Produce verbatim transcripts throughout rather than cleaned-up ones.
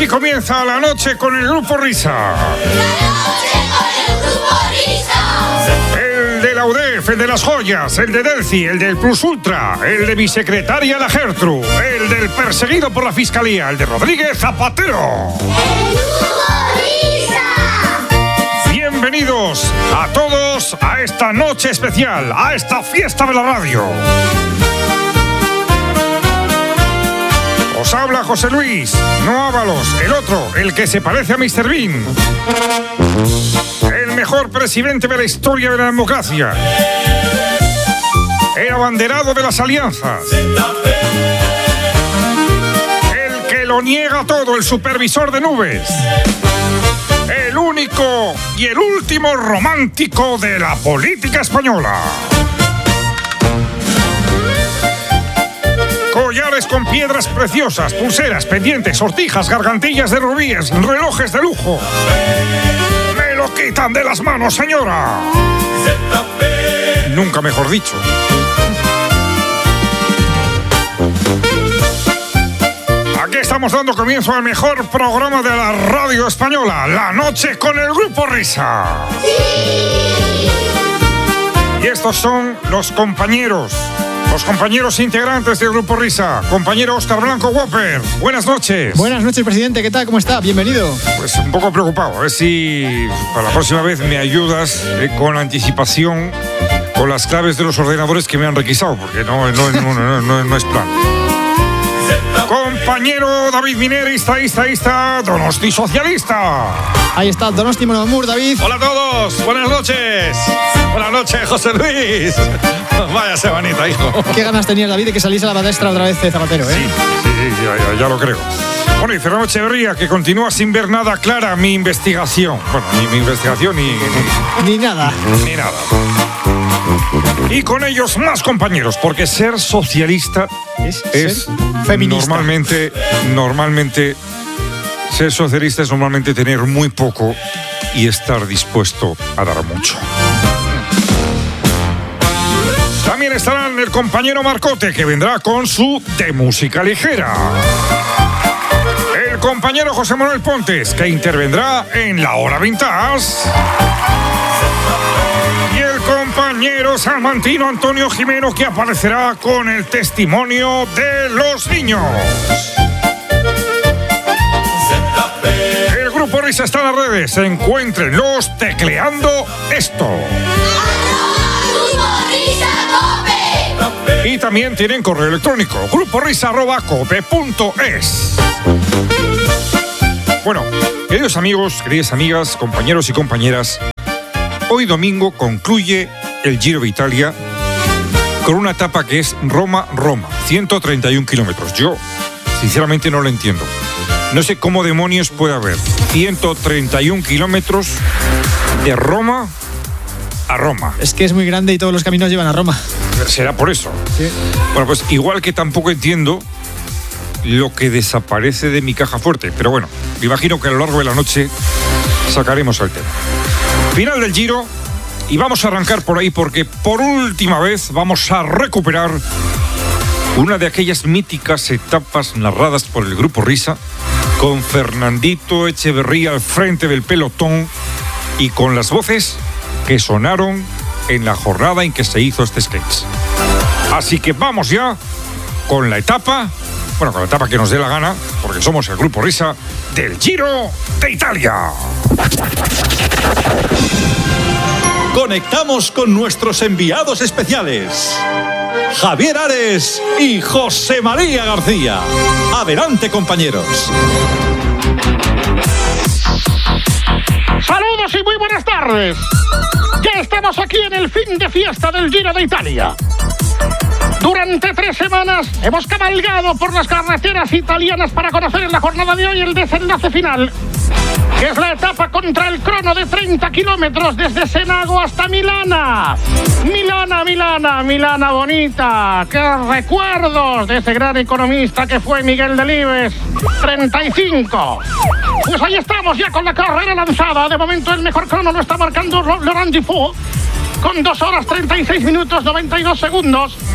Aquí comienza la noche con el Grupo Risa. La noche con el Grupo Risa. El de la U D E F, el de las joyas, el de Delci, el del Plus Ultra, el de mi secretaria la Gertrude, el del perseguido por la Fiscalía, el de Rodríguez Zapatero. El Grupo Risa. Bienvenidos a todos a esta noche especial, a esta fiesta de la radio. Os habla José Luis, no Ábalos, el otro, el que se parece a mister Bean. El mejor presidente de la historia de la democracia. El abanderado de las alianzas. El que lo niega todo, el supervisor de nubes. El único y el último romántico de la política española. Collares con piedras preciosas, pulseras, pendientes, sortijas, gargantillas de rubíes, relojes de lujo. ¡Me lo quitan de las manos, señora! Nunca mejor dicho. Aquí estamos dando comienzo al mejor programa de la radio española, La Noche con el Grupo Risa. Y estos son los compañeros. Los compañeros integrantes del Grupo Risa. Compañero Óscar Blanco Whopper, buenas noches. Buenas noches, presidente. ¿Qué tal? ¿Cómo está? Bienvenido. Pues un poco preocupado. A ver si para la próxima vez me ayudas eh, con anticipación con las claves de los ordenadores que me han requisado, porque no, no, no, no, no, no es plan. Compañero David Mineri, estadista, estadista, Donosti socialista. Ahí está, Donosti Monamur, David. Hola a todos, buenas noches. Buenas noches, José Luis. Vaya semanita, hijo. Qué ganas tenía David de que saliese a la palestra otra vez de Zapatero, ¿eh? Sí, sí, sí, ya, ya, ya lo creo. Bueno, y Fernando Echeverría, que continúa sin ver nada clara mi investigación. Bueno, ni mi investigación ni... Ni nada. Ni nada. Y con ellos más compañeros, porque ser socialista es, es ser feminista. Normalmente, normalmente, ser socialista es normalmente tener muy poco y estar dispuesto a dar mucho. También estarán el compañero Marcote, que vendrá con su De Música Ligera. El compañero José Manuel Pontes, que intervendrá en La Hora Vintage. Y el compañero salmantino Antonio Jimeno, que aparecerá con el testimonio de los niños. El Grupo Risa está en las redes. Encuéntrenlos tecleando esto. Y también tienen correo electrónico, gruporisa arroba cope punto es. Bueno, queridos amigos, queridas amigas, compañeros y compañeras, hoy domingo concluye el Giro de Italia con una etapa que es Roma-Roma, ciento treinta y un kilómetros. Yo, sinceramente, no lo entiendo. No sé cómo demonios puede haber ciento treinta y un kilómetros de Roma a Roma. Es que es muy grande y todos los caminos llevan a Roma. Será por eso. Sí. Bueno, pues igual que tampoco entiendo lo que desaparece de mi caja fuerte. Pero bueno, me imagino que a lo largo de la noche sacaremos el tema. Final del Giro. Y vamos a arrancar por ahí porque por última vez vamos a recuperar una de aquellas míticas etapas narradas por el Grupo Risa, con Fernandito Echeverría al frente del pelotón y con las voces que sonaron en la jornada en que se hizo este sketch. Así que vamos ya con la etapa, bueno, con la etapa que nos dé la gana, porque somos el Grupo Risa del Giro de Italia. Conectamos con nuestros enviados especiales, Javier Ares y José María García. Adelante, compañeros. Saludos y muy buenas tardes. Ya estamos aquí en el fin de fiesta del Giro de Italia. Durante tres semanas hemos cabalgado por las carreteras italianas para conocer en la jornada de hoy el desenlace final, que es la etapa contra el crono de treinta kilómetros desde Senago hasta Milana. Milana, Milana, Milana bonita. ¡Qué recuerdos de ese gran economista que fue Miguel Delibes! treinta y cinco. Pues ahí estamos ya con la carrera lanzada. De momento el mejor crono lo está marcando Laurent Dufaux con dos horas treinta y seis minutos noventa y dos segundos.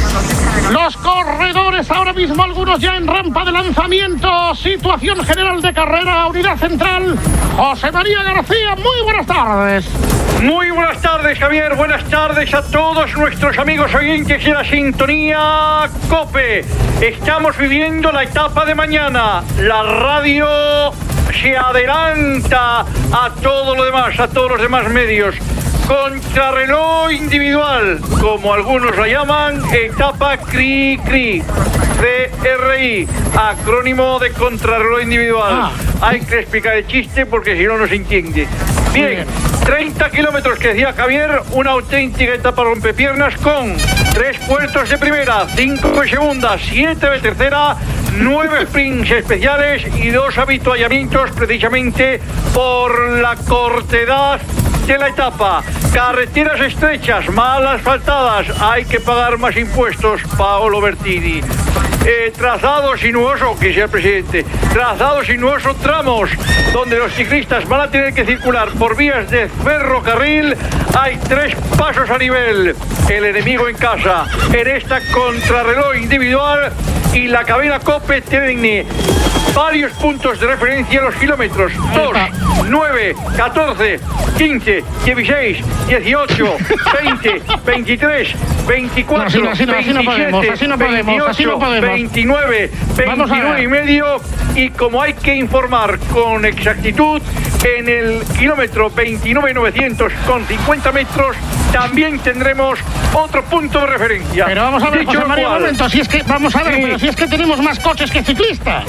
Los corredores ahora mismo, algunos ya en rampa de lanzamiento. Situación general de carrera, unidad central. José María García, muy buenas tardes. Muy buenas tardes, Javier. Buenas tardes a todos nuestros amigos oyentes de la sintonía COPE. Estamos viviendo la etapa de mañana. La radio se adelanta a todo lo demás, a todos los demás medios. Contrarreloj individual, como algunos la llaman, etapa CRI-CRI, C R I, acrónimo de contrarreloj individual. Ah. Hay que explicar el chiste porque si no, no se entiende. Bien, treinta kilómetros que decía Javier, una auténtica etapa rompepiernas con tres puestos de primera, cinco de segunda, siete de tercera, nueve sprints especiales y dos habituallamientos precisamente por la cortedad de la etapa. Carreteras estrechas, mal asfaltadas, hay que pagar más impuestos, Paolo Bertini. Eh, trazado sinuoso, que sea el presidente, trazado sinuoso, tramos donde los ciclistas van a tener que circular por vías de ferrocarril. Hay tres pasos a nivel, el enemigo en casa en esta contrarreloj individual, y la cadena COPE tiene varios puntos de referencia en los kilómetros dos, nueve, catorce, quince, dieciséis, dieciocho, veinte, veintitrés, veinticuatro, veintisiete, veintiocho, veintinueve, veintinueve y medio. Y como hay que informar con exactitud, en el kilómetro veintinueve novecientos con cincuenta metros también tendremos otro punto de referencia. Pero vamos a ver, José María, un momento, si es que, vamos a ver, sí. pero si es que tenemos más coches que ciclistas.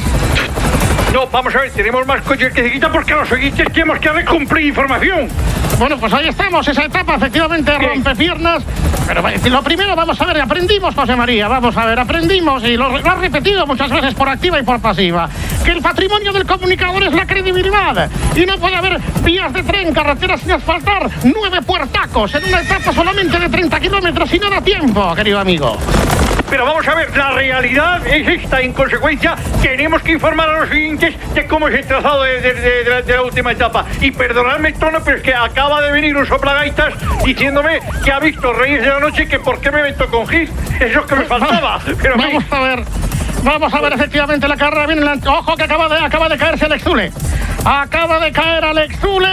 No, vamos a ver, tenemos más coches que ciclistas porque los oyentes tenemos que haber cumplido información. Bueno, pues ahí estamos, esa etapa efectivamente rompe piernas. Pero lo primero, vamos a ver, aprendimos, José María, vamos a ver, aprendimos, y lo, lo has repetido muchas veces por activa y por pasiva, que el patrimonio del comunicador es la credibilidad, y no puede haber vías de tren, carreteras sin asfaltar, nueve puertacos en una etapa solamente de treinta kilómetros y no da tiempo, querido amigo. Pero vamos a ver, la realidad es esta. En consecuencia, tenemos que informar a los oyentes de cómo es el trazado de, de, de, de, la, de la última etapa. Y perdonadme el tono, pero es que acaba de venir un soplagaitas diciéndome que ha visto Reyes de la Noche, que por qué me meto con Gis. Eso es que me faltaba. Pero vamos a ver, vamos a ver efectivamente la carrera. Viene la... Ojo que acaba de, acaba de caerse Alex Zule. Acaba de caer Alex Zule.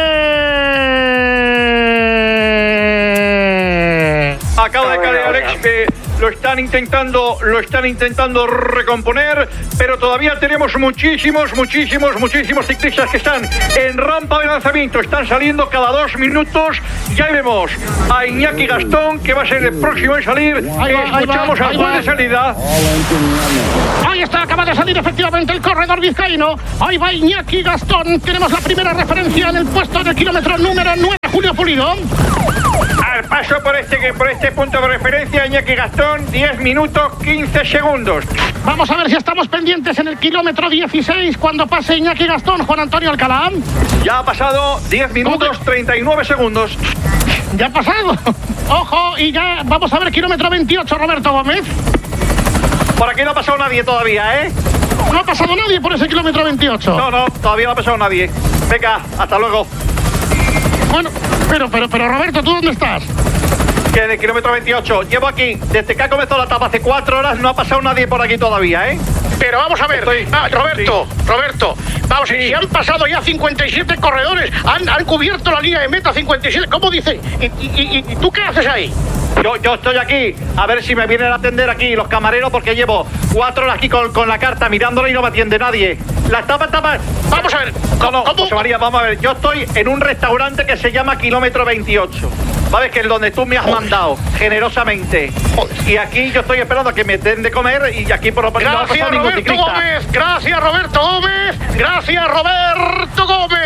Acaba de caer Alex. Eh, Lo están intentando, lo están intentando recomponer, pero todavía tenemos muchísimos, muchísimos, muchísimos ciclistas que están en rampa de lanzamiento. Están saliendo cada dos minutos. Ya vemos a Iñaki Gastón, que va a ser el próximo en salir. Ahí va, Escuchamos al juez de salida. Ahí está, acaba de salir efectivamente el corredor vizcaíno. Ahí va Iñaki Gastón. Tenemos la primera referencia en el puesto del kilómetro número nueve, Julio Pulido. Al paso por este, por este punto de referencia, Iñaki Gastón, diez minutos, quince segundos. Vamos a ver si estamos pendientes en el kilómetro dieciséis cuando pase Iñaki Gastón, Juan Antonio Alcalá. Ya ha pasado diez minutos, treinta y nueve segundos. Ya ha pasado. Ojo, y ya vamos a ver kilómetro veintiocho, Roberto Gómez. Por aquí no ha pasado nadie todavía, ¿eh? No ha pasado nadie por ese kilómetro veintiocho. No, no, todavía no ha pasado nadie. Venga, hasta luego. Bueno, pero, pero, pero Roberto, ¿tú dónde estás? Que de kilómetro veintiocho. Llevo aquí, desde que ha comenzado la etapa hace cuatro horas, no ha pasado nadie por aquí todavía, ¿eh? Pero vamos a ver, Estoy... ah, Roberto, sí. Roberto, vamos, sí. si han pasado ya cincuenta y siete corredores, han, han cubierto la línea de meta cincuenta y siete, ¿cómo dice? ¿Y, y, y, y tú qué haces ahí? Yo, yo estoy aquí, a ver si me vienen a atender aquí los camareros, porque llevo cuatro horas aquí con, con la carta mirándola y no me atiende nadie. La etapa, etapa... Vamos a ver, no, no, ¿cómo? José María, vamos a ver, yo estoy en un restaurante que se llama Kilómetro veintiocho. ¿Sabes? Que es donde tú me has Joder. mandado, generosamente. Joder. Y aquí yo estoy esperando a que me den de comer y aquí por lo menos no ha pasado ningún ciclista. Gómez, gracias Roberto Gómez, gracias Roberto Gómez.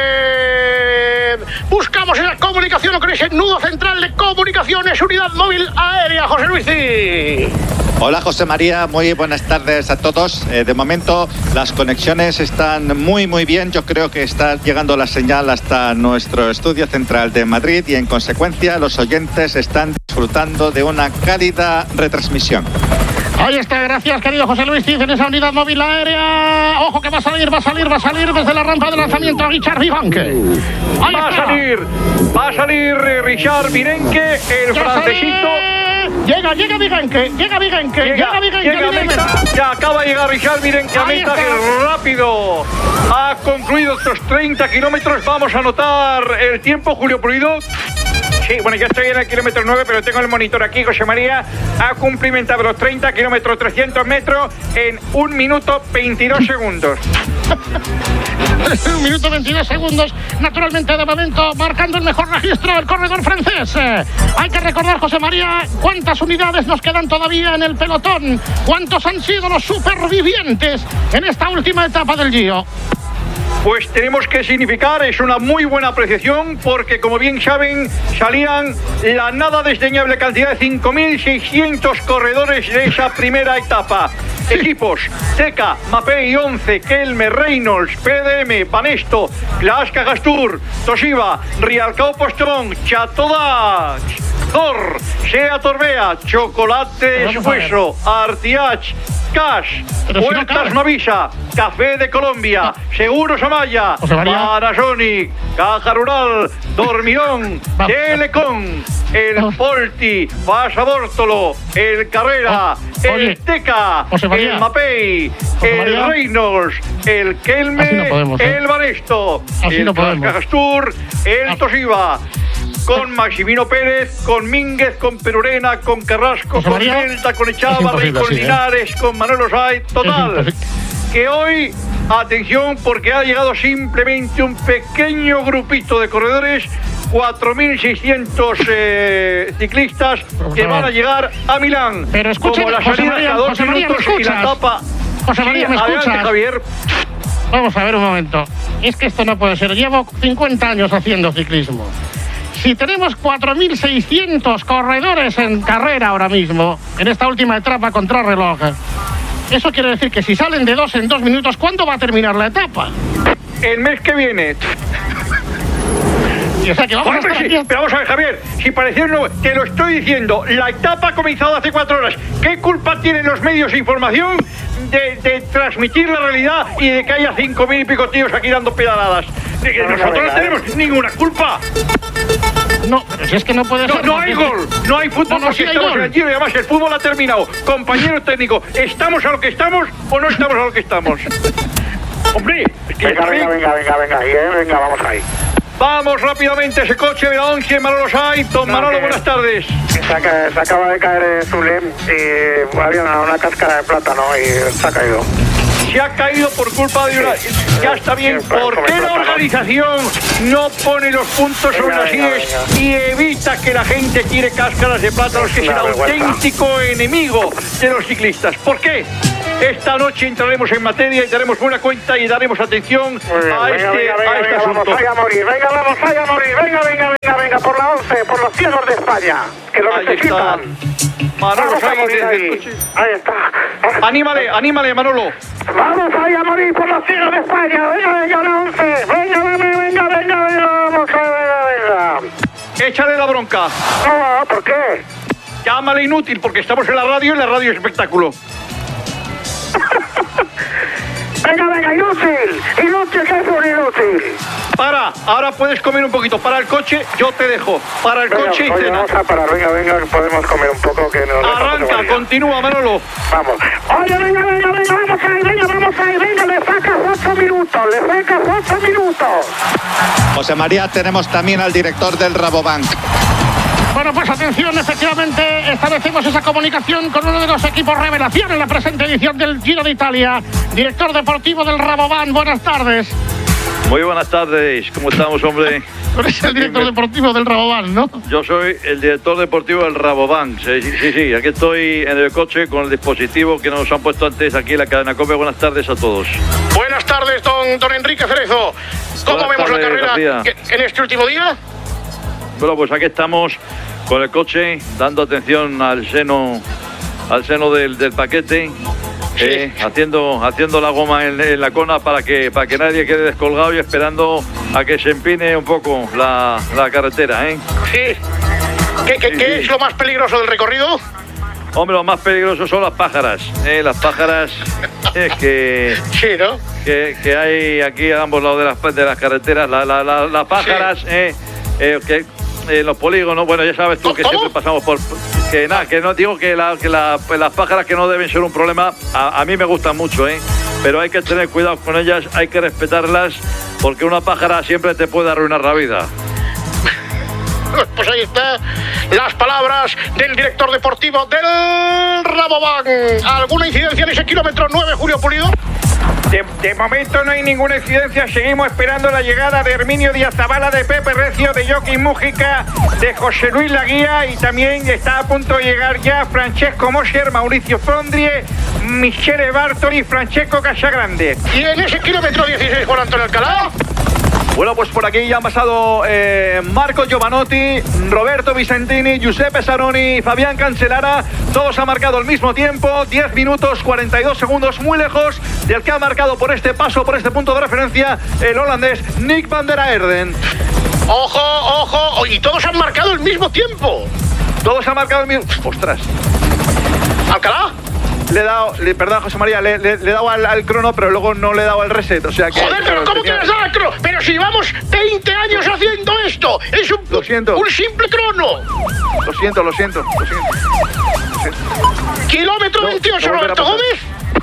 Buscamos en la comunicación, o crees, en nudo central de comunicaciones, unidad móvil aérea, José Luis. Hola José María, muy buenas tardes a todos. Eh, de momento las conexiones están muy muy bien. Yo creo que está llegando la señal hasta nuestro estudio central de Madrid y en consecuencia los oyentes están disfrutando de una cálida retransmisión. Ahí está, gracias querido José Luis Cid en esa unidad móvil aérea. Ojo que va a salir, va a salir, va a salir desde la rampa de lanzamiento Richard Vivanque. Va a salir, va a salir Richard Vivanque, el ya francesito. Sale. Llega, llega Vigenque, llega Vigenque, llega, llega Vigenque. Llega meta, ya acaba de llegar Richard, miren que a Ahí meta, está. que rápido. Ha concluido estos treinta kilómetros. Vamos a anotar el tiempo, Julio Pulido. Sí, bueno, yo estoy en el kilómetro nueve, pero tengo el monitor aquí. José María ha cumplimentado los treinta kilómetros, trescientos metros en un minuto veintidós segundos. Un minuto veintidós segundos, naturalmente de momento marcando el mejor registro del corredor francés. Eh, hay que recordar, José María, cuántas unidades nos quedan todavía en el pelotón, cuántos han sido los supervivientes en esta última etapa del Giro. Pues tenemos que significar, es una muy buena apreciación, porque como bien saben, salían la nada desdeñable cantidad de cinco mil seiscientos corredores de esa primera etapa. Equipos: Teca, Mapei, once, Kelme, Reynolds, P D M, Banesto, Glaska Gastur, Toshiba, Rialcao Postrón, Chatodac, Thor, Sea Torbea, Chocolate Esfueso, Artiach, Cash, Puertas Novisa, Café de Colombia, Seguros Amaya, Panasonic, Caja Rural, Dormirón, Telecom, el Polti, Pasa Bórtolo, el Carrera, el Teca, el Mapei, el Reynolds, el Kelme, el Banesto, el Gastur, el Toshiba. Con Maximino Pérez, con Mínguez, con Perurena, con Carrasco, con Delta, con Echavarri, con sí, Linares, ¿eh? Con Manolo Saiz. Total, que hoy, atención, porque ha llegado simplemente un pequeño grupito de corredores, cuatro mil seiscientos eh, ciclistas que van a llegar a Milán. Pero escúchame, como la José salida María, a dos José María, minutos ¿me y la escuchas? etapa. José María, Sí, ¿me adelante, escuchas? Javier. Vamos a ver un momento. Es que esto no puede ser. Llevo cincuenta años haciendo ciclismo. Si tenemos cuatro mil seiscientos corredores en carrera ahora mismo, en esta última etapa contra reloj, eso quiere decir que si salen de dos en dos minutos, ¿cuándo va a terminar la etapa? El mes que viene. Y o sea que vamos Bueno, a estar sí, aquí. pero vamos a ver, Javier, si pareciera no, te lo estoy diciendo, la etapa ha comenzado hace cuatro horas. ¿Qué culpa tienen los medios de información de, de transmitir la realidad y de que haya cinco mil y pico tíos aquí dando pedaladas? De que nosotros no tenemos ninguna culpa. No, pero si es que no puede No, ser. no hay gol, no hay fútbol, No, no, porque sí hay estamos gol. en el Giro y además el fútbol ha terminado. Compañero técnico, ¿estamos a lo que estamos o no estamos a lo que estamos? Hombre, es que Venga, venga, venga, venga, venga, ahí, eh, venga, vamos ahí. vamos rápidamente ese coche de la once, Manolo Saiz. Don No, Manolo, que- buenas tardes. Se, aca- se acaba de caer eh, Zulem y había una, una cáscara de plátano y se ha caído. Se ha caído por culpa de una... Ya está bien. Sí, pero ¿Por qué la come organización no pone los puntos sobre Venga, las venga, íes venga. y evita que la gente tire cáscaras de plátanos, que es el Una vergüenza. auténtico enemigo de los ciclistas? ¿Por qué? Esta noche entraremos en materia y daremos buena cuenta y daremos atención Muy bien, a venga, este, venga, a venga, este venga, asunto. vamos ahí a morir, venga, vamos ahí a morir, venga, venga, venga, venga, por la once, por los ciegos de España, que lo Ahí está. necesitan. Manolo Vamos a Saiz morir desde el ahí. coche. Ahí está. Anímale, anímale, Manolo. Vamos ahí a morir por los ciegos de España, venga, venga, la once, venga, venga, venga, venga, venga, vamos a venga, venga. Échale la bronca. No, ¿por qué? Llámale inútil porque estamos en la radio y la radio es espectáculo. Venga, venga, inútil, inútil, que es un inútil. Para, ahora puedes comer un poquito. Para el coche, yo te dejo. Para el Venga, coche y oye, cena. vamos a parar, venga, venga, que podemos comer un poco, que nos deja Arranca, José María. continúa, Manolo. Vamos. Oye, venga, venga, venga, vamos ahí, venga, vamos ahí, venga, le sacas ocho minutos, le sacas ocho minutos. José María, tenemos también al director del Rabobank. Bueno, pues atención, efectivamente establecemos esa comunicación con uno de los equipos revelación en la presente edición del Giro de Italia. Director deportivo del Rabobank, buenas tardes. Muy buenas tardes, ¿cómo estamos, hombre? Tú eres el director deportivo del Rabobank, ¿no? Yo soy el director deportivo del Rabobank. Sí, sí, sí, sí, aquí estoy en el coche con el dispositivo que nos han puesto antes aquí en la cadena COPE. Buenas tardes a todos. Buenas tardes, don, don Enrique Cerezo. ¿Cómo Buenas vemos la tardes, carrera García. que- en este último día? Bueno, pues aquí estamos con el coche, dando atención al seno, al seno del, del paquete, eh, haciendo, haciendo la goma en, en la cona para que, para que nadie quede descolgado y esperando a que se empine un poco la, la carretera, ¿eh? Sí. ¿Qué, qué- Sí, qué sí. es lo más peligroso del recorrido? Hombre, lo más peligroso son las pájaras, ¿eh? Las pájaras eh, que... Sí, ¿no? que, que hay aquí a ambos lados de las, de las carreteras, las la, la, las pájaras, eh, eh, que eh, los polígonos, bueno, ya sabes tú que ¿Cómo? siempre pasamos por... Que Que nada, que no digo que, la, que la, las pájaras que no deben ser un problema, a, a mí me gustan mucho, ¿eh? Pero hay que tener cuidado con ellas, hay que respetarlas, porque una pájara siempre te puede arruinar la vida. Pues ahí está las palabras del director deportivo del Rabobank. ¿Alguna incidencia en ese kilómetro nueve, Julio Pulido? De, de momento no hay ninguna incidencia. Seguimos esperando la llegada de Herminio Díaz Zabala, de Pepe Recio, de Joaquín Mújica, de José Luis Laguía, y también está a punto de llegar ya Francesco Mosher, Mauricio Fondrie, Michele Bartoli y Francesco Casagrande. ¿Y en ese kilómetro dieciséis, Juan Antonio Alcalá? Bueno, pues por aquí ya han pasado eh, Marco Giovanotti, Roberto Vicentini, Giuseppe Saroni, Fabián Cancellara. Todos han marcado al mismo tiempo, diez minutos cuarenta y dos segundos, muy lejos del que ha marcado por este paso, por este punto de referencia, el holandés Nick van der Aerden. ¡Ojo, ojo! Y todos han marcado el mismo tiempo. Todos han marcado el mismo... ¡Ostras! ¿Alcalá? Le he dado, le, perdón, José María, le, le, le he dado al, al crono, pero luego no le he dado al reset, o sea que... Joder, pero ¿cómo tenía... que le has dado al crono? Pero si llevamos veinte años haciendo esto, es un, lo siento. un simple crono. Lo siento, lo siento, lo siento. Lo siento. Kilómetro no, veintiocho, no Roberto Gómez.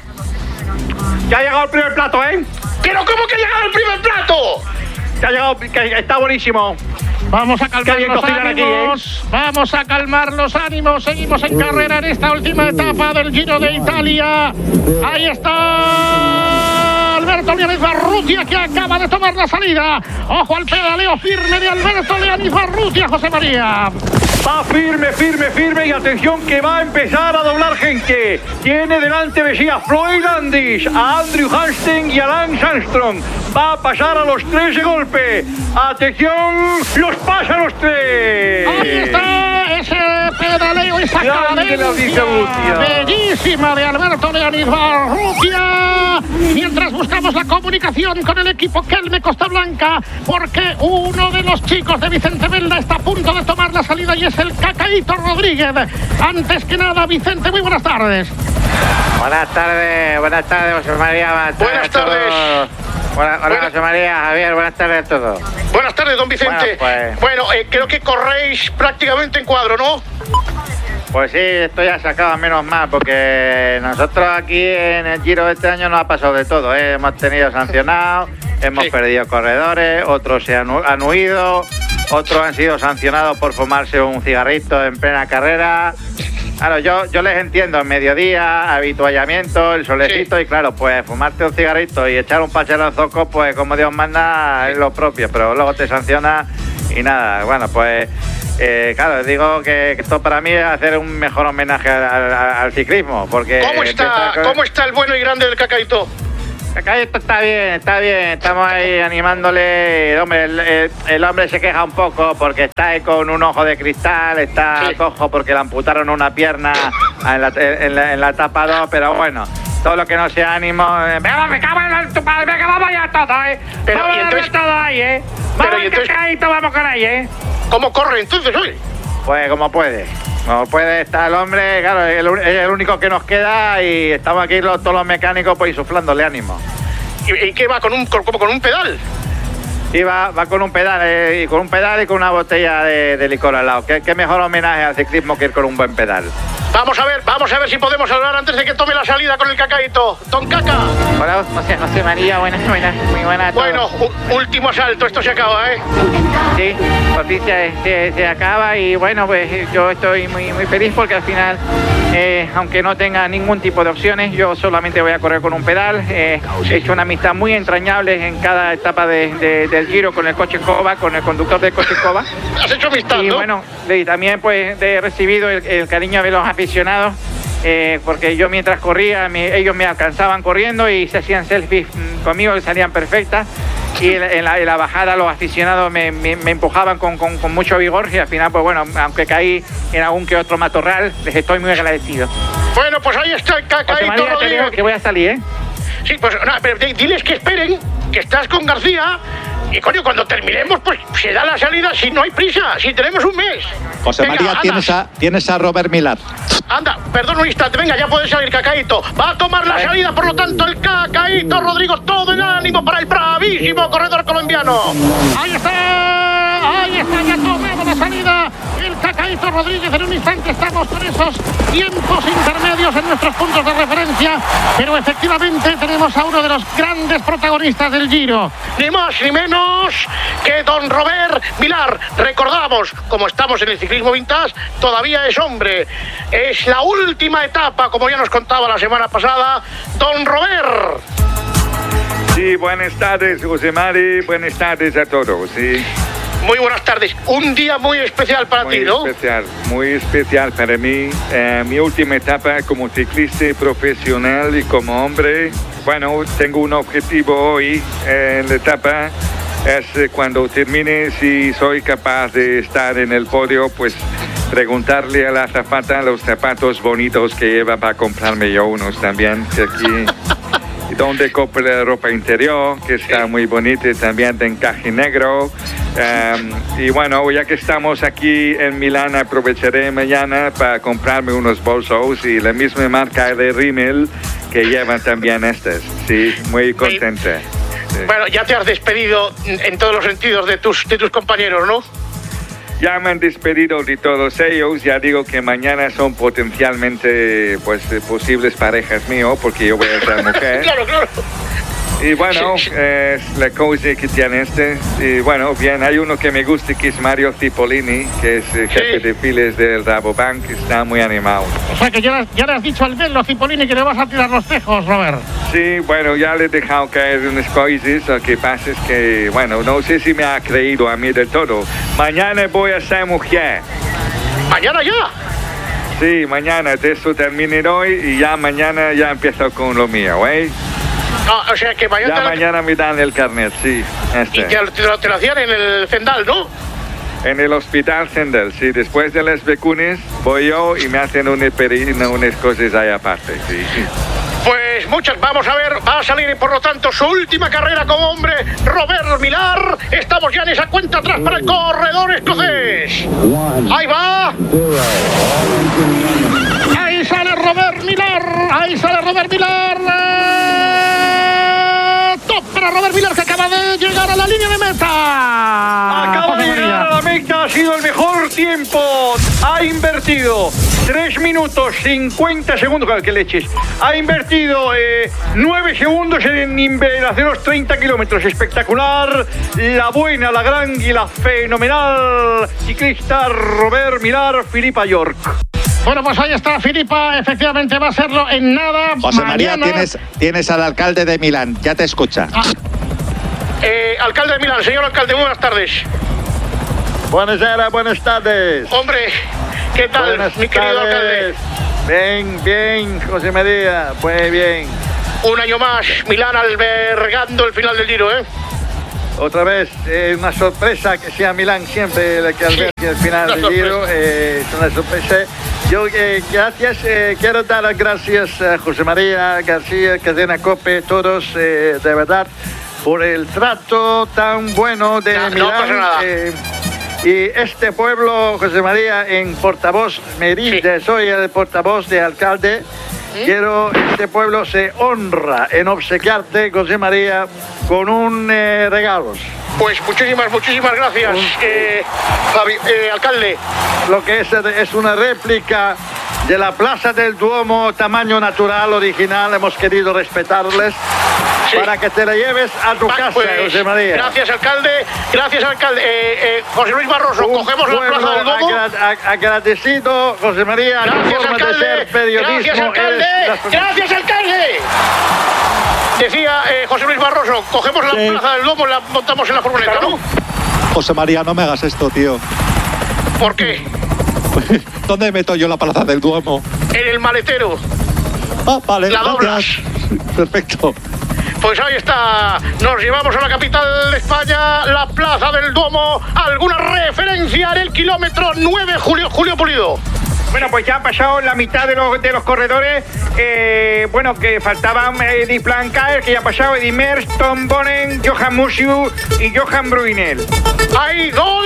Ya ha llegado el primer plato, ¿eh? ¿Pero cómo que ha llegado el primer plato? Ya ha llegado, que está buenísimo. Vamos a calmar bien los cocinar aquí, ánimos, vamos a calmar los ánimos, seguimos en carrera en esta última etapa del Giro de Italia. Ahí está Alberto Leoniz Barrutia, que acaba de tomar la salida. Ojo al pedaleo firme de Alberto Leoniz Barrutia, José María. Va firme, firme, firme, y atención que va a empezar a doblar gente. Tiene delante de sí a Floyd Landis, a Andrew Hastings y a Lance Armstrong. Va a pasar a los tres de golpe. Atención, los pasa a los tres. Ahí está ese pedaleo, esa cadencia bellísima de Alberto Leoniz Barrutia. Mientras buscamos la comunicación con el equipo Kelme Costa Blanca, porque uno de los chicos de Vicente Velda está a punto de tomar la salida y es el Cacaíto Rodríguez. Antes que nada, Vicente, muy buenas tardes. Buenas tardes, buenas tardes, José María. Buenas tardes. Buenas, hola, José María, Javier, buenas tardes a todos. Buenas tardes, don Vicente. Bueno, pues, bueno eh, creo que corréis prácticamente en cuadro, ¿no? Pues sí, esto ya se acaba menos mal, porque nosotros aquí en el Giro de este año nos ha pasado de todo, ¿eh? Hemos tenido sancionados, hemos sí. perdido corredores, otros se han, han huido, otros han sido sancionados por fumarse un cigarrito en plena carrera. Claro, yo, yo les entiendo, en mediodía, habituallamiento, el solecito, sí. y claro, pues fumarte un cigarrito y echar un pachero en zoco, pues como Dios manda, es lo propio, pero luego te sanciona y nada, bueno, pues... Eh, claro, digo que esto para mí es hacer un mejor homenaje al, al, al ciclismo, porque... ¿Cómo está, con... ¿Cómo está el bueno y grande del Cacaíto? Cacaíto está bien, está bien, estamos ahí animándole. Hombre, el, el, el hombre se queja un poco porque está ahí con un ojo de cristal, está sí. cojo porque le amputaron una pierna en la, en la, en la etapa dos, pero bueno... Todo lo que no sea ánimo... Eh, ¡Venga, me cago en tu padre! ¡Venga, vamos ya todo, eh! Pero, vamos y entonces, a todo ahí, eh! ¡Vamos, y entonces, Cacaíto, vamos con ahí, eh! ¿Cómo corre entonces hoy? Pues como puede. Como puede estar el hombre, claro, es el, es el único que nos queda y estamos aquí los, todos los mecánicos pues insuflándole ánimo. ¿Y, y qué va? ¿Con un, como con un pedal? Sí, va, va con un pedal, eh, y con un pedal y con una botella de, de licor al lado. ¿Qué, qué mejor homenaje al ciclismo que ir con un buen pedal? Vamos a ver, vamos a ver si podemos hablar antes de que tome la salida con el Cacaíto. Don Caca. Hola, José, José María, buenas, buenas, muy buenas a todos. Bueno, último asalto, esto se acaba, ¿eh? Sí, por fin se, se, se acaba y bueno, pues yo estoy muy, muy feliz porque al final, eh, aunque no tenga ningún tipo de opciones, yo solamente voy a correr con un pedal. Eh, he hecho una amistad muy entrañable en cada etapa de, de, del Giro con el coche Cova, con el conductor del coche Cova. ¿Has hecho amistad, y no? bueno, y también pues he recibido el, el cariño de los aficionados, eh, porque yo mientras corría, me, ellos me alcanzaban corriendo y se hacían selfies conmigo que salían perfectas. Y en la, en la bajada los aficionados me, me, me empujaban con, con, con mucho vigor y al final, pues bueno, aunque caí en algún que otro matorral, les estoy muy agradecido. Bueno, pues ahí está el Cacaíto Rodríguez. Que voy a salir, ¿eh? Sí, pues no, pero diles que esperen, que estás con García. Y coño, cuando terminemos, pues se da la salida si no hay prisa, si tenemos un mes. José venga, María, tienes a, tienes a Robert Millar. Anda, perdón un instante, venga, ya puede salir Cacaíto. Va a tomar la salida, por lo tanto, el Cacaíto Rodrigo, todo el ánimo para el bravísimo corredor colombiano. Ahí está, ahí está, ya tomamos la salida. El Cacaíto Feito Rodríguez. En un instante estamos con esos tiempos intermedios en nuestros puntos de referencia, pero efectivamente tenemos a uno de los grandes protagonistas del Giro, ni más ni menos que don Robert Millar. Recordamos, como estamos en el ciclismo vintage, todavía es hombre. Es la última etapa, como ya nos contaba la semana pasada, don Robert. Sí, buenas tardes, José Mari, buenas tardes a todos, sí. Muy buenas tardes. Un día muy especial para muy ti, ¿no? Muy especial, muy especial para mí. Eh, mi última etapa como ciclista profesional y como hombre. Bueno, tengo un objetivo hoy eh, en la etapa. Es eh, cuando termine, si soy capaz de estar en el podio, pues preguntarle a la azafata los zapatos bonitos que lleva para comprarme yo unos también. Que aquí... donde compro la ropa interior, que está muy bonita, también de encaje negro. Um, y bueno, ya que estamos aquí en Milán, aprovecharé mañana para comprarme unos bolsos y la misma marca de Rimmel que llevan también estas. Sí, muy contenta. Sí. Bueno, ya te has despedido en todos los sentidos de tus, de tus compañeros, ¿no? Ya me han despedido de todos ellos, ya digo que mañana son potencialmente pues posibles parejas míos, porque yo voy a ser mujer. Claro, claro. Y bueno, es eh, la cosa que tiene este. Y bueno, bien, hay uno que me gusta que es Mario Cipollini, que es el jefe sí. de files del Rabobank, que está muy animado. O sea que ya, ya le has dicho al verlo a Cipollini que le vas a tirar los tejos, Robert. Sí, bueno, ya le he dejado caer unas cosas. Lo que pasa es que, bueno, no sé si me ha creído a mí del todo. Mañana voy a ser mujer. ¿Mañana ya? Sí, mañana. De eso termine hoy y ya mañana ya empiezo con lo mío, ¿eh? No, o sea que mañana... Ya mañana me dan el carnet, sí. Este. Y te, te, lo, te lo hacían en el Zendal, ¿no? En el hospital Zendal, sí. Después de las vacunas voy yo y me hacen una perina, unas cosas ahí aparte, sí. Pues muchas, vamos a ver, va a salir por lo tanto su última carrera como hombre, Robert Millar. Estamos ya en esa cuenta atrás para el corredor escocés. Ahí va. Ahí sale Robert Millar, ahí sale Robert Millar. Top para Robert Millar, que acaba de llegar a la línea de meta. Acaba de llegar a la meta, ha sido el mejor tiempo. Ha invertido tres minutos cincuenta segundos, claro, que leches. Ha invertido eh, nueve segundos en, en hacer los treinta kilómetros. Espectacular. La buena, la gran y la fenomenal ciclista Robert Millar, Philippa York. Bueno, pues ahí está Philippa, efectivamente va a serlo en nada. José mañana. María, tienes, tienes al alcalde de Milán, ya te escucha. Ah. Eh, alcalde de Milán, señor alcalde, buenas tardes. Buenas tardes, buenas tardes. Hombre, ¿qué tal, buenas mi querido tardes. alcalde? Bien, bien, José María, muy bien. Un año más, Milán albergando el final del Giro, ¿eh? Otra vez, eh, una sorpresa que sea Milán siempre la que albergue sí, el final del Giro, eh, es una sorpresa. Yo, eh, gracias, eh, quiero dar las gracias a José María García, Cadena COPE, todos, eh, de verdad, por el trato tan bueno de no, Milán. No pasa nada. Eh, y este pueblo, José María, en portavoz, me dice, sí. soy el portavoz de alcalde. ¿Sí? Quiero, este pueblo se honra en obsequiarte, José María, con un eh, regalo. Pues muchísimas, muchísimas gracias, eh, Javi, eh, alcalde. Lo que es, es una réplica de la Plaza del Duomo, tamaño natural, original. Hemos querido respetarles sí. para que te la lleves a tu Va, casa, pues, José María. Gracias, alcalde. Gracias, alcalde. Eh, eh, José Luis Barroso, un cogemos la Plaza del Duomo. Agra agradecido, José María. Gracias, alcalde. De ser periodismo. Gracias, alcalde. Gracias, alcalde. Decía eh, José Luis Barroso, cogemos la sí. Plaza del Duomo y la montamos en la furgoneta, ¿no? José María, no me hagas esto, tío. ¿Por qué? ¿Dónde meto yo la Plaza del Duomo? En el maletero. Ah, vale, la gracias. Doblas. Perfecto. Pues ahí está, nos llevamos a la capital de España, la Plaza del Duomo. ¿Alguna referencia en el kilómetro nueve, Julio, Julio Pulido? Bueno, pues ya ha pasado la mitad de los, de los corredores. Eh, bueno, que faltaban Edith Blancaer, que ya ha pasado, Eddy Merckx, Tom Bonen, Johan Museeuw y Johan Bruyneel. ¡Hay gol!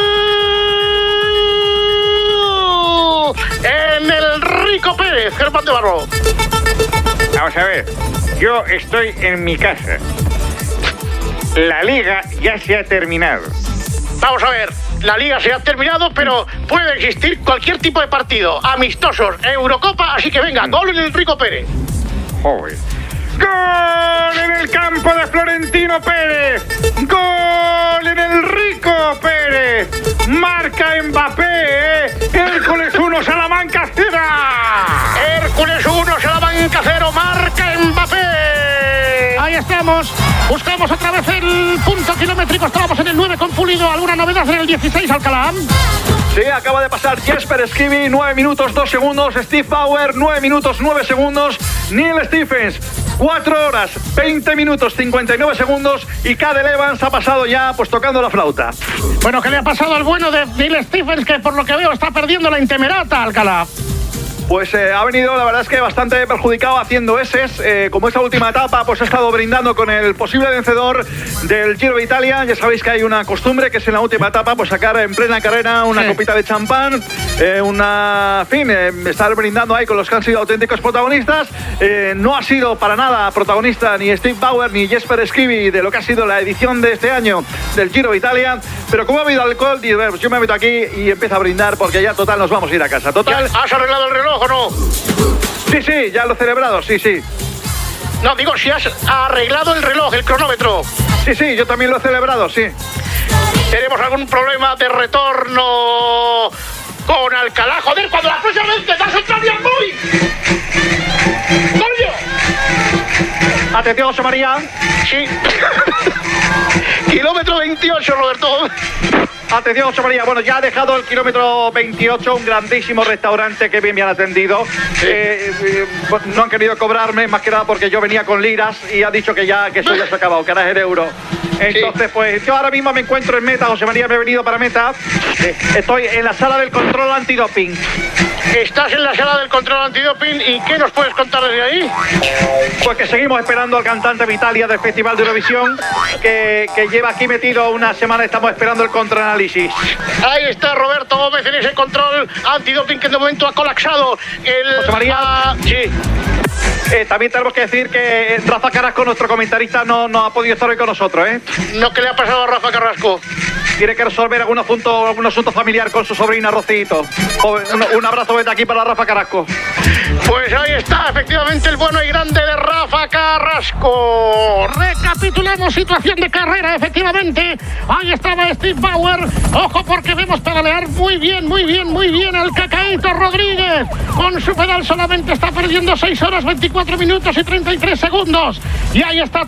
En el Rico Pérez, Germán de Barro. Vamos a ver, yo estoy en mi casa. La liga ya se ha terminado. Vamos a ver, la liga se ha terminado, pero puede existir cualquier tipo de partido. Amistosos, Eurocopa, así que venga, gol en el Rico Pérez. Joder. ¡Gol en el campo de Florentino Pérez! ¡Gol en el Rico Pérez! ¡Marca Mbappé! ¿eh? ¡Hércules uno, Salamanca cero! Hércules uno, Salamanca cero, marca Mbappé. Ahí estamos. Buscamos otra vez el punto kilométrico. Estábamos en el nueve con Pulido. ¿Alguna novedad en el dieciséis, Alcalá? Sí, acaba de pasar Jesper Skibby, nueve minutos dos segundos. Steve Bauer, nueve minutos nueve segundos. Neil Stephens, cuatro horas veinte minutos cincuenta y nueve segundos. Y Cadel Evans ha pasado ya pues tocando la flauta. Bueno, ¿qué le ha pasado al bueno de Neil Stephens, que por lo que veo está perdiendo la Intemerata, Alcalá? Pues eh, ha venido, la verdad es que bastante perjudicado haciendo eses. Eh, como esta última etapa, pues ha estado brindando con el posible vencedor del Giro de Italia. Ya sabéis que hay una costumbre que es en la última etapa, pues sacar en plena carrera una sí. copita de champán, eh, una, en fin, eh, estar brindando ahí con los que han sido auténticos protagonistas. Eh, no ha sido para nada protagonista ni Steve Bauer ni Jesper Skibby de lo que ha sido la edición de este año del Giro de Italia. Pero como ha habido alcohol, yo me meto aquí y empiezo a brindar porque ya total nos vamos a ir a casa. Total. ¿Has arreglado el reloj o no? Sí, sí, ya lo he celebrado, sí, sí. No, digo, si has arreglado el reloj, el cronómetro. Sí, sí, yo también lo he celebrado, sí. ¿Tenemos algún problema de retorno con Alcalá? Joder, cuando la próxima vez te das el cambio muy. ¡Coño! Atención, José María. Sí. Kilómetro veintiocho, Roberto. Atención, José María. Bueno, ya ha dejado el kilómetro veintiocho, un grandísimo restaurante que bien me han atendido. Eh, eh, no han querido cobrarme, más que nada porque yo venía con liras y ha dicho que ya que eso ya se ha acabado, que ahora es en euro. Entonces, sí. pues yo ahora mismo me encuentro en meta, José María, me he venido para meta. Eh, estoy en la sala del control antidoping. Estás en la sala del control antidoping, ¿y qué nos puedes contar desde ahí? Pues que seguimos esperando al cantante Vitalia del Festival de Eurovisión, que, que lleva aquí metido una semana, estamos esperando el contraanálisis. Ahí está Roberto Gómez en ese control antidoping que de momento ha colapsado. El, José María. Ah, sí. Eh, también tenemos que decir que Rafa Carrasco, nuestro comentarista, no, no ha podido estar hoy con nosotros, ¿eh? No, ¿qué le ha pasado a Rafa Carrasco? Tiene que resolver algún asunto, algún asunto familiar con su sobrina Rocito. Un, un abrazo desde aquí para Rafa Carrasco. Pues ahí está, efectivamente, el bueno y grande de Rafa Carrasco. Recapitulamos situación de carrera, efectivamente. Ahí estaba Steve Bauer. Ojo, porque vemos pedalear muy bien, muy bien, muy bien al Cacaíto Rodríguez. Con su pedal solamente está perdiendo seis horas, veinticuatro minutos y treinta y tres segundos. Y ahí está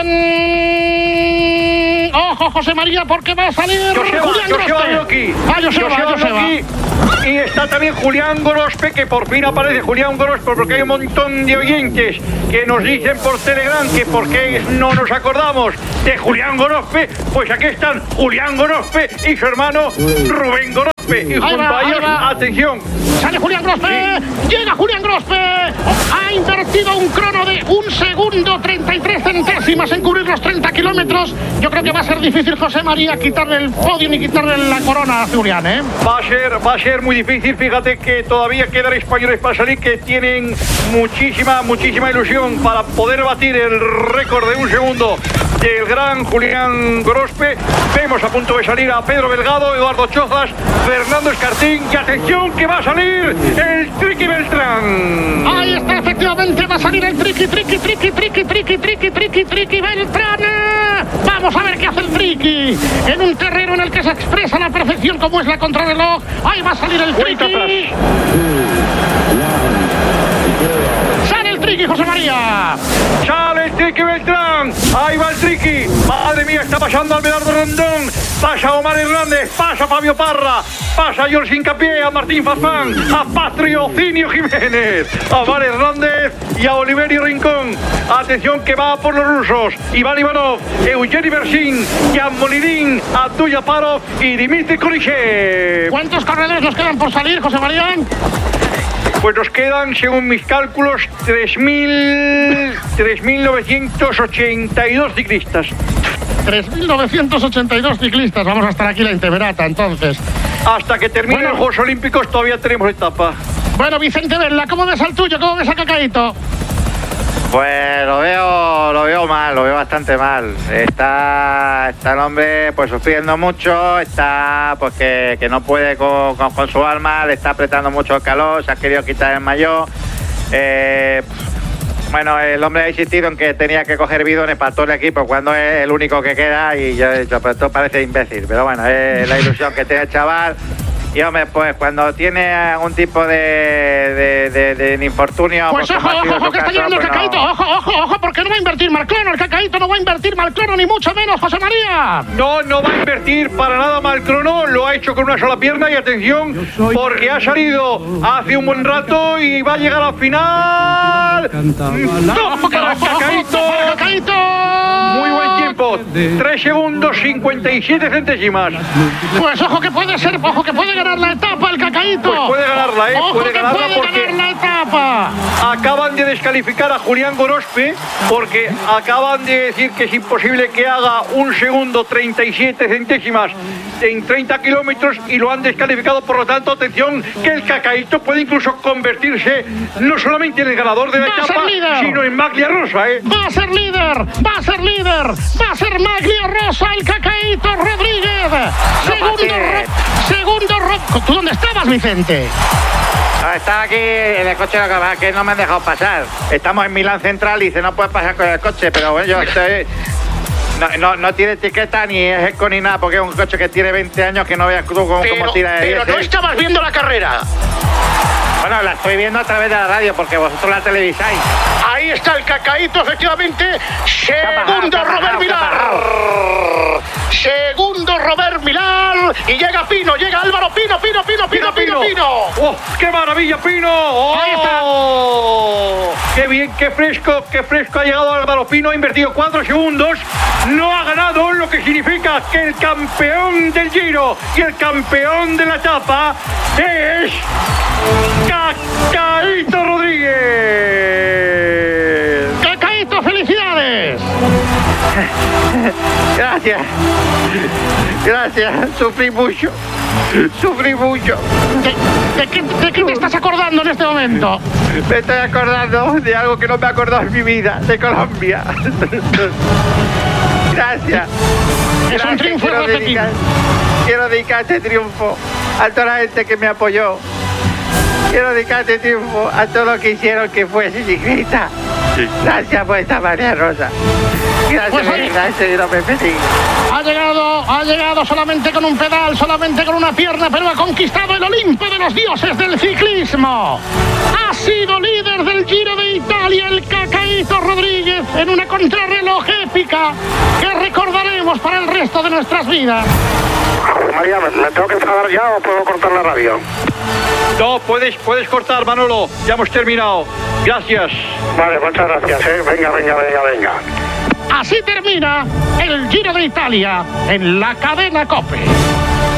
también... Ojo, José María, porque va a salir Joseba, Julián Grospe. Loki. Ah, Joseba, Joseba, Joseba. Loki. Y está también Julián Grospe, que por fin aparece Julián Grospe, porque hay un montón de oyentes que nos dicen por Telegram que por qué no nos acordamos de Julián Grospe. Pues aquí están Julián Grospe y su hermano Rubén Grospe. Y junto va, a ellos, atención. Sale Julián Grospe, sí. Llega Julián Grospe. Ha invertido un crono de un segundo treinta y tres centésimas en cubrir los treinta kilómetros. Yo creo que va a ser difícil, José María, quitarle el podio y quitarle la corona a Julián, ¿eh? Va a ser, va a ser muy difícil. Fíjate que todavía quedan españoles para salir que tienen muchísima, muchísima ilusión para poder batir el récord de un segundo del gran Julián Grospe. Vemos a punto de salir a Pedro Delgado, Eduardo Chozas, Fernando Escartín, y atención que va a salir el Triqui Beltrán. Ahí está, efectivamente, va a salir el Triqui, Triqui, Triqui, Triqui, Triqui, Triqui, Triqui, Triqui Beltrán. Vamos a ver qué hace el Triqui en un terreno en el que se expresa a la perfección como es la contrarreloj. Ahí va a salir el Triqui. Sale el Triqui, José María. Sale el Triqui Beltrán. Ahí va el Triqui. Madre mía, está pasando Almedardo Rondón. Pasa Omar Hernández. Pasa Fabio Parra. Pasa George Hincapié, a Martín Fazán, a Patriocinio Jiménez, a Omar Hernández y a Oliverio Rincón. Atención que va por los rusos. Iván Ivanov, Eugeni Bersin, Jan Molidín, Abdul Yaparov y Dimitri Kulichev. ¿Cuántos corredores nos quedan por salir, José María? Pues nos quedan, según mis cálculos, tres mil novecientos ochenta y dos ciclistas. tres mil novecientos ochenta y dos ciclistas. Vamos a estar aquí la Intemerata, entonces. Hasta que terminen bueno, los Juegos Olímpicos todavía tenemos etapa. Bueno, Vicente Vela, ¿cómo ves al tuyo? ¿Cómo ves a Cacaíto? Pues lo veo, lo veo mal, lo veo bastante mal. Está, está el hombre pues sufriendo mucho, está pues que, que no puede con, con, con su alma, le está apretando mucho el calor, se ha querido quitar el maillot. Eh, bueno, el hombre ha insistido en que tenía que coger bidones para todo el equipo cuando es el único que queda y yo he dicho, pero esto parece imbécil, pero bueno, es la ilusión que tiene el chaval. Y hombre, pues cuando tiene algún tipo de, de, de, de infortunio... Pues ojo, ojo, ojo, que está llegando el pues Cacaíto, no. ojo, ojo, ojo, porque no va a invertir Malcrono, el Cacaíto no va a invertir Malcrono, ni mucho menos, José María. No, no va a invertir para nada Malcrono, lo ha hecho con una sola pierna y atención, porque ha salido hace un buen rato y va a llegar al final. ¡No! ¡Para Cacaíto! ¡Cacaíto! Muy buen tiempo, tres segundos cincuenta y siete centésimas. Pues ojo que puede ser, ojo que puede ganar la etapa el Cacaíto. Pues puede ganarla, ¿eh? Ojo puede que ganarla puede porque ganar la etapa. acaban de descalificar a Julián Gorospe porque acaban de decir que es imposible que haga un segundo treinta y siete centésimas en treinta kilómetros y lo han descalificado. Por lo tanto, atención, que el Cacaíto puede incluso convertirse no solamente en el ganador de la Va a etapa, ser líder. sino en Maglia Rosa, ¿eh? Va a ser líder, va a ser líder, va a ser Maglia Rosa el Cacaíto Rodríguez. Segundo, Ro- segundo, Ro- ¿tú dónde estabas, Vicente? No, estaba aquí en el coche, que no me han dejado pasar. Estamos en Milán Central y dice, no puedes pasar con el coche, pero bueno, yo estoy... No, no, no tiene etiqueta ni es eco ni nada, porque es un coche que tiene veinte años que no veas tú cómo, Pero, cómo tira de pero diésel. no estabas viendo la carrera. Bueno, la estoy viendo a través de la radio, porque vosotros la televisáis. Ahí está el Cacaíto, efectivamente. Segundo bajado, Robert se ha Millar. Segundo Robert Millar. Y llega Pino, llega Álvaro Pino, Pino, Pino, Pino, Pino, Pino. ¡Oh, qué maravilla, Pino! ¡Oh! ¡Qué bien, qué fresco, qué fresco ha llegado Álvaro Pino! Ha invertido cuatro segundos. No ha ganado, lo que significa que el campeón del Giro y el campeón de la etapa es Cacaíto Rodríguez. Cacaíto, felicidades. Gracias. Gracias. Sufrí mucho. Sufrí mucho. ¿De, de, qué, ¿De qué te estás acordando en este momento? Me estoy acordando de algo que no me he acordado en mi vida, de Colombia. Gracias. Es Gracias. un triunfo Quiero irrepetible. dedicar, quiero dedicar este triunfo a toda la gente que me apoyó. Quiero dedicar este triunfo a todo lo que hicieron que fuese ciclista. Gracias por esta María Rosa. Gracias, Pues ahí- gracias, y no me pedí. Ha llegado, ha llegado solamente con un pedal, solamente con una pierna, pero ha conquistado el Olimpo de los dioses del ciclismo. Ha sido líder del Giro de Italia el Cacaíto Rodríguez en una contrarreloj épica que recordaremos para el resto de nuestras vidas. María, ¿me tengo que enfadar ya o puedo cortar la radio? No, puedes, puedes cortar, Manolo. Ya hemos terminado. Gracias. Vale, muchas gracias, ¿eh? Venga, venga, venga, venga. Así termina el Giro de Italia en la cadena COPE.